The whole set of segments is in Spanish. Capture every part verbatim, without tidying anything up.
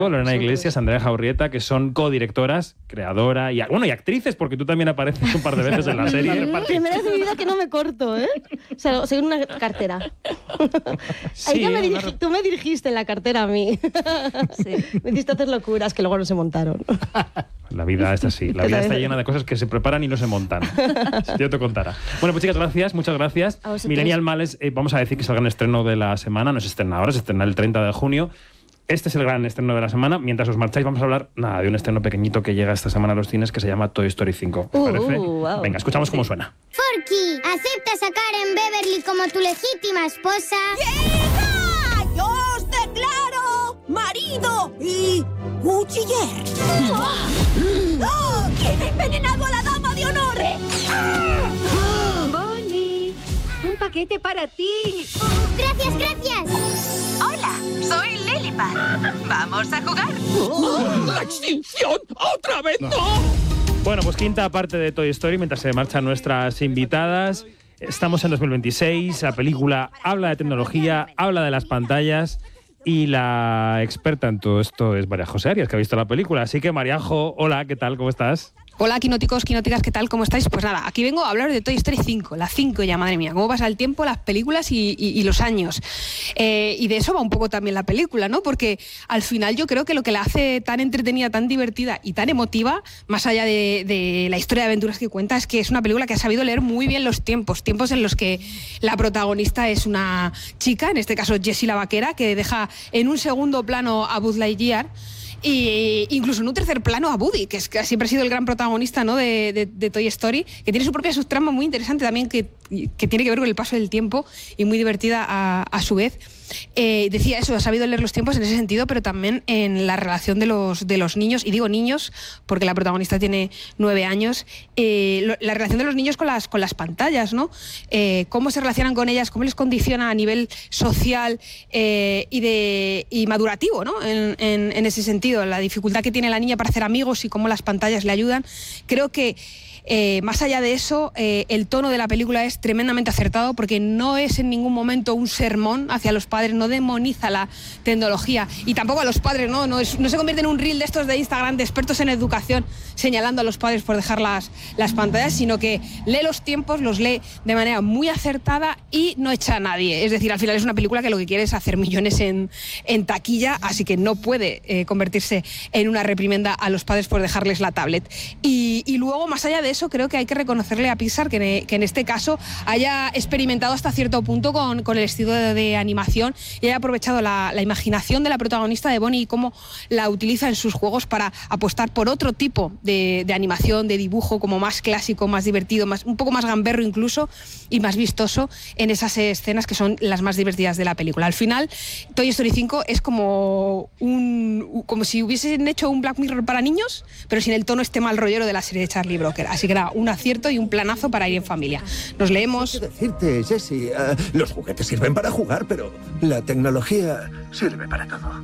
Lorena Iglesias, Andrea Jaurrieta, que son codirectoras, creadora y, bueno, y actrices, porque tú también apareces un par de veces en la serie. Primera vez en mi vida que no me corto, ¿eh? O sea, soy una cartera. Sí, Ahí ya me una... dirigi, tú me dirigiste en la cartera a mí. Sí. Me hiciste hacer locuras que luego no se montaron. La vida es así. La vida está llena de cosas que se preparan y no se montan. Si yo te contara. Bueno, pues chicas, gracias, muchas gracias. Millennial Males, eh, vamos a decir que es el gran estreno de la semana. No se estrena ahora, se estrena el treinta de junio. Este es el gran estreno de la semana. Mientras os marcháis, vamos a hablar nada, de un estreno pequeñito que llega esta semana a los cines que se llama Toy Story cinco. ¿Te parece? Uh, wow. Venga, escuchamos cómo suena. Forky, ¿aceptas a Karen Beverly como tu legítima esposa? ¡Llega! ¡Yo os declaro marido y cuchiller! ¡Oh! ¿Quién ha envenenado a la dama de honor? Bonnie, un paquete para ti. Gracias, gracias. Hola, soy Lilipad. ¿Vamos a jugar? ¡La extinción! ¡Otra vez no! Bueno, pues quinta parte de Toy Story, mientras se marchan nuestras invitadas. Estamos en dos mil veintiséis, la película habla de tecnología, habla de las pantallas y la experta en todo esto es María José Arias, que ha visto la película. Así que, Mariajo, hola, ¿qué tal? ¿Cómo estás? Hola, quinóticos, quinóticas, ¿qué tal? ¿Cómo estáis? Pues nada, aquí vengo a hablar de Toy Story cinco, la cinco ya, madre mía, cómo pasa el tiempo, las películas y, y, y los años. Eh, y de eso va un poco también la película, ¿no? Porque al final yo creo que lo que la hace tan entretenida, tan divertida y tan emotiva, más allá de, de la historia de aventuras que cuenta, es que es una película que ha sabido leer muy bien los tiempos, tiempos en los que la protagonista es una chica, en este caso Jessie la vaquera, que deja en un segundo plano a Buzz Lightyear, y incluso en un tercer plano a Woody, que, es, que siempre ha sido el gran protagonista, ¿no? de, de, de Toy Story, que tiene su propia subtrama muy interesante también, que, que tiene que ver con el paso del tiempo y muy divertida a, a su vez. Eh, decía eso, ha sabido leer los tiempos en ese sentido, pero también en la relación de los, de los niños, y digo niños porque la protagonista tiene nueve años, eh, lo, la relación de los niños con las, con las pantallas, ¿no? Eh, cómo se relacionan con ellas, cómo les condiciona a nivel social eh, y, de, y madurativo, ¿no? En, en, en ese sentido, la dificultad que tiene la niña para hacer amigos y cómo las pantallas le ayudan. Creo que Eh, más allá de eso, eh, el tono de la película es tremendamente acertado, porque no es en ningún momento un sermón hacia los padres, no demoniza la tecnología y tampoco a los padres, ¿no? No, es, no se convierte en un reel de estos de Instagram de expertos en educación señalando a los padres por dejar las, las pantallas, sino que lee los tiempos, los lee de manera muy acertada y no echa a nadie. Es decir, al final es una película que lo que quiere es hacer millones en, en taquilla, así que no puede eh, convertirse en una reprimenda a los padres por dejarles la tablet. Y, y luego, más allá de eso, creo que hay que reconocerle a Pixar que, que en este caso haya experimentado hasta cierto punto con, con el estilo de, de animación y haya aprovechado la, la imaginación de la protagonista de Bonnie y cómo la utiliza en sus juegos para apostar por otro tipo de, de animación, de dibujo, como más clásico, más divertido, más, un poco más gamberro incluso, y más vistoso en esas escenas que son las más divertidas de la película. Al final, Toy Story cinco es como un como si hubiesen hecho un Black Mirror para niños, pero sin el tono este mal rollero de la serie de Charlie Brooker. Así que era un acierto y un planazo para ir en familia. Nos leemos. ¿Qué decirte, Jessie? Uh, los juguetes sirven para jugar, pero la tecnología sirve para todo.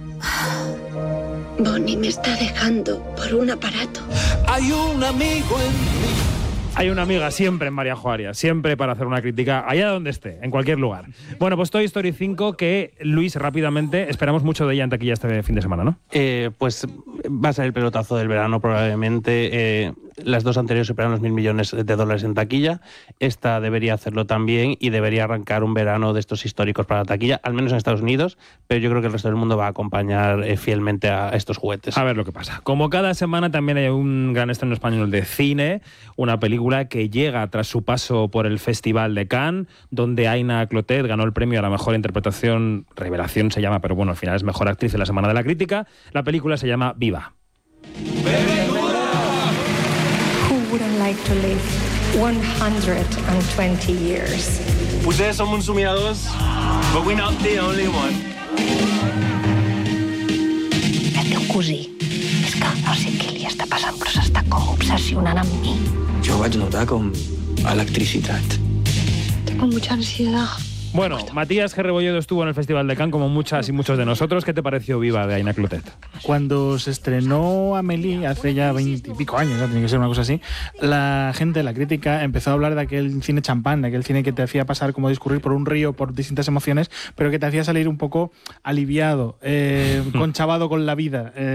Bonnie me está dejando por un aparato. Hay un amigo en mí. Hay una amiga siempre en Mariajo Arias, siempre para hacer una crítica allá donde esté, en cualquier lugar. Bueno, pues Toy Story cinco, que Luis, rápidamente, esperamos mucho de ella en taquilla este fin de semana, ¿no? Eh, pues va a ser el pelotazo del verano probablemente. Eh, las dos anteriores superaron los mil millones de dólares en taquilla. Esta debería hacerlo también y debería arrancar un verano de estos históricos para la taquilla, al menos en Estados Unidos, pero yo creo que el resto del mundo va a acompañar eh, fielmente a estos juguetes. A ver lo que pasa. Como cada semana también hay un gran estreno español de cine, una película que llega tras su paso por el Festival de Cannes, donde Aina Clotet ganó el premio a la mejor interpretación, revelación se llama, pero bueno, al final es mejor actriz en la Semana de la Crítica. La película se llama Viva. Who wouldn't like to live one hundred twenty years? Potser som uns somiadors, but we're not the only one. El teu cosí és que no sé què li està passant, però s'està com obsessionant amb mi. Jo vaig notar com electricitat. Tengo mucha ansiedad. Bueno, Matías G. Rebolledo estuvo en el Festival de Cannes, como muchas y muchos de nosotros. ¿Qué te pareció Viva, de Aina Clotet? Cuando se estrenó Amélie, hace ya veintipico años, ¿no? Tiene que ser una cosa así, la gente, la crítica, empezó a hablar de aquel cine champán, de aquel cine que te hacía pasar como discurrir por un río, por distintas emociones, pero que te hacía salir un poco aliviado, eh, conchavado con la vida. Eh,